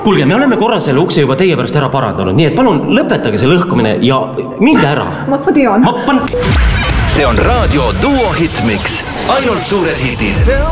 Kuulge, me oleme korra selle ukse juba teie pärast ära parandanud, nii et palun lõpetage see lõhkumine ja minge ära. Ma tean. See on Raadio Duo Hitmix. Ainult suured hitid.